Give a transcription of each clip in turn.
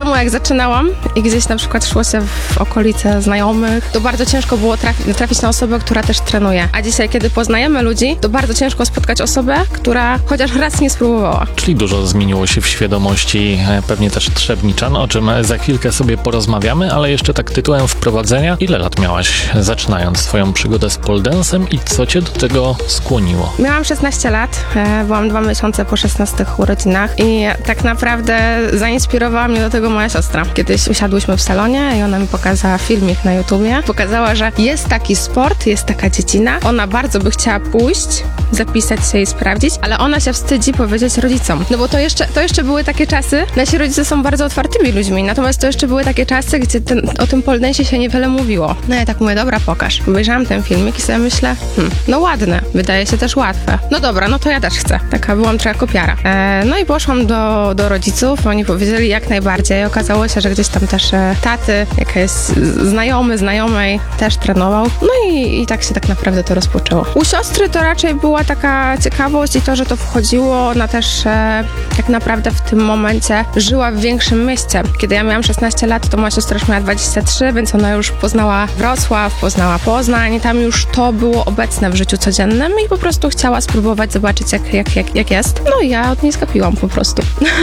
temu jak zaczynałam i gdzieś na przykład szło się w okolice znajomych, to bardzo ciężko było trafić na osobę, która też trenuje. A dzisiaj, kiedy poznajemy ludzi, to bardzo ciężko spotkać osobę, która chociaż raz nie spróbowała. Czyli dużo zmieniło się w świadomości pewnie też trzebniczan, o czym za chwilkę sobie porozmawiamy, ale jeszcze tak tytułem wprowadzenia. Ile lat miałaś zaczynając swoją przygodę z pole dance'em i co cię do tego skłoniło? Miałam 16 lat, byłam 2 miesiące po 16 urodzinach i tak naprawdę zainspirowała mnie do tego moja siostra. Kiedyś usiadłyśmy w salonie i ona mi pokazała filmik na YouTubie. Pokazała, że jest taki sport, jest taka dziedzina. Ona bardzo by chciała pójść, zapisać się i sprawdzić, ale ona się wstydzi powiedzieć rodzicom. No bo to jeszcze były takie czasy, nasi rodzice są bardzo otwartymi ludźmi, natomiast to jeszcze były takie czasy, gdzie o tym pole dance się niewiele mówiło. No ja tak mówię, dobra, pokaż. Obejrzałam ten filmik i sobie myślę, no ładne, wydaje się też łatwe. No dobra, no to ja też chcę. Taka byłam trochę kopiara. No i poszłam do rodziców, oni powiedzieli jak najbardziej. Okazało się, że gdzieś tam też taty, jakaś znajomej też trenował. No i tak się tak naprawdę to rozpoczęło. U siostry to raczej była taka ciekawość i to, że to wchodziło, ona też tak naprawdę w tym momencie żyła w większym mieście. Kiedy ja miałam 16 lat, to moja siostra już miała 23, więc ona już poznała Wrocław, poznała Poznań, tam już to było obecne w życiu codziennym i po prostu chciała spróbować zobaczyć jak jest. No i ja od niej skapiłam po prostu.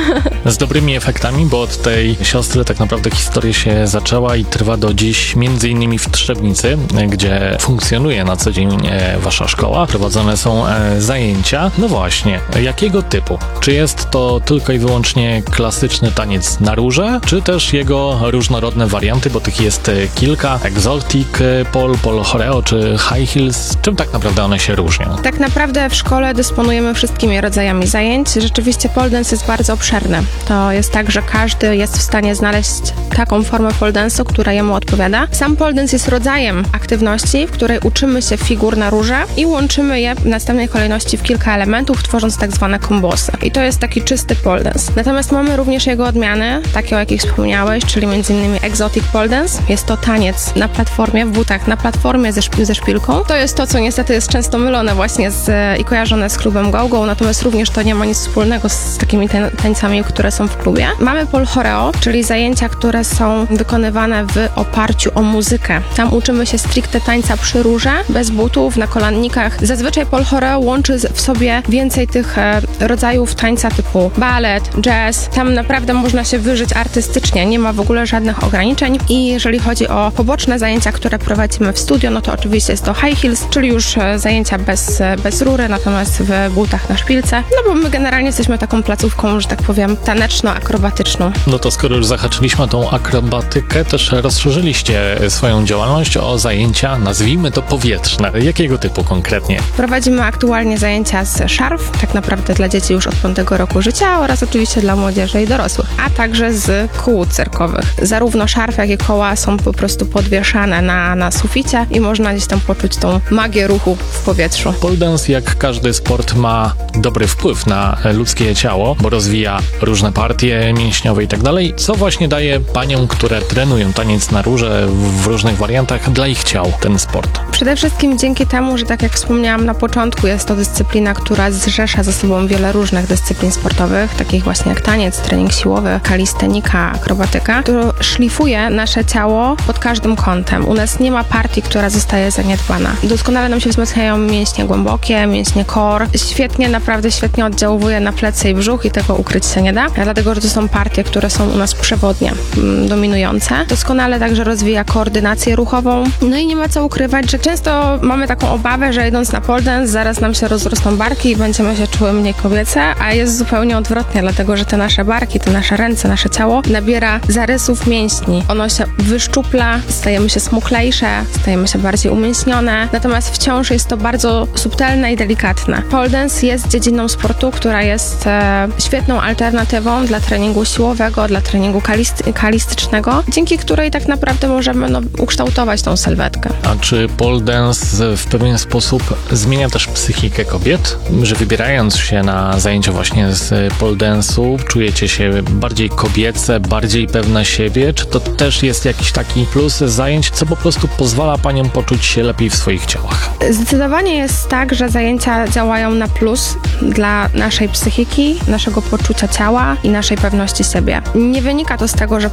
Z dobrymi efektami, bo od tej siostry tak naprawdę historia się zaczęła i trwa do dziś, między innymi w Trzebnicy, gdzie funkcjonuje na co dzień wasza szkoła. Prowadzone są zajęcia. No właśnie, jakiego typu? Czy jest to tylko i wyłącznie klasyczny taniec na róże, czy też jego różnorodne warianty, bo tych jest kilka, exotic pole choreo czy high heels, czym tak naprawdę one się różnią? Tak naprawdę w szkole dysponujemy wszystkimi rodzajami zajęć. Rzeczywiście pole dance jest bardzo obszerny. To jest tak, że każdy jest w stanie znaleźć taką formę pole dance'u, która jemu odpowiada. Sam pole dance jest rodzajem aktywności, w której uczymy się figur na róże i łączymy je w następnej kolejności w kilka elementów, tworząc tak zwane kombosy. I to jest taki czysty pole dance. Natomiast mamy również jego odmiany, takie o jakich wspomniałeś, czyli m.in. exotic pole dance. Jest to taniec na platformie, w butach, na platformie ze szpilką. To jest to, co niestety jest często mylone właśnie i kojarzone z klubem go-go, natomiast również to nie ma nic wspólnego z takimi tańcami, które są w klubie. Mamy pole choreo, czyli zajęcia, które są wykonywane w oparciu o muzykę. Tam uczymy się stricte tańca przy rurze, bez butów, na kolannikach. Zazwyczaj pole choreo łączy w sobie więcej tych rodzajów tańca typu balet, jazz. Tam naprawdę można się wyżyć artystycznie, nie ma w ogóle żadnych ograniczeń. I jeżeli chodzi o poboczne zajęcia, które prowadzimy w studio, no to oczywiście jest to high heels, czyli już zajęcia bez rury, natomiast w butach na szpilce. No bo my generalnie jesteśmy taką placówką, że tak powiem, taneczno-akrobatyczną. No to skoro już zahaczyliśmy o tą akrobatykę, też rozszerzyliście swoją działalność o zajęcia, nazwijmy to powietrzne. Jakiego typu konkretnie? Prowadzimy aktualnie zajęcia z szarf, tak naprawdę dla dzieci już od 5 roku życia oraz oczywiście dla młodzieży i dorosłych, a także z kół cyrkowych. Zarówno szarf, jak i koła są po prostu podwieszane na suficie i można gdzieś tam poczuć tą magię ruchu w powietrzu. Pole dance, jak każdy sport, ma dobry wpływ na ludzkie ciało, bo rozwija różne partie mięśniowe i tak dalej. Co właśnie daje paniom, które trenują taniec na róże w różnych wariantach dla ich ciał ten sport? Przede wszystkim dzięki temu, że tak jak wspomniałam na początku, jest to dyscyplina, która zrzesza ze sobą wiele różnych dyscyplin sportowych, takich właśnie jak taniec, trening siłowy, kalistenika, akrobatyka, to szlifuje nasze ciało pod każdym kątem. U nas nie ma partii, która zostaje zaniedbana. Doskonale nam się wzmacniają mięśnie głębokie, mięśnie core. Naprawdę świetnie oddziałuje na plecy i brzuch i tego ukryć się nie da, dlatego, że to są partie, które są u nas przewodnie dominujące. Doskonale także rozwija koordynację ruchową. No i nie ma co ukrywać, że często mamy taką obawę, że idąc na pole dance zaraz nam się rozrosną barki i będziemy się czuły mniej kobiece, a jest zupełnie odwrotnie, dlatego, że te nasze barki, te nasze ręce, nasze ciało nabiera zarysów mięśni. Ono się wyszczupla, stajemy się smuklejsze, stajemy się bardziej umięśnione, natomiast wciąż jest to bardzo subtelne i delikatne. Pole dance jest dziedziną sportu, która jest świetną alternatywą dla treningu siłowego, dla treningu kalistycznego, dzięki której tak naprawdę możemy ukształtować tą sylwetkę. A czy pole dance w pewien sposób zmienia też psychikę kobiet? Że wybierając się na zajęcia właśnie z pole dance'u, czujecie się bardziej kobiece, bardziej pewne siebie? Czy to też jest jakiś taki plus zajęć, co po prostu pozwala paniom poczuć się lepiej w swoich ciałach? Zdecydowanie jest tak, że zajęcia działają na plus dla naszej psychiki, naszego poczucia ciała i naszej pewności siebie. Nie wynika to z tego, że